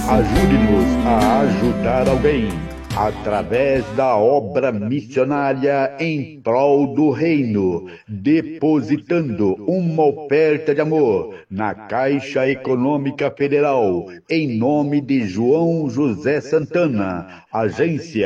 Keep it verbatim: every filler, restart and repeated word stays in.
Ajude-nos a ajudar alguém através da obra missionária em prol do reino, depositando uma oferta de amor na Caixa Econômica Federal, em nome de João José Santana, agência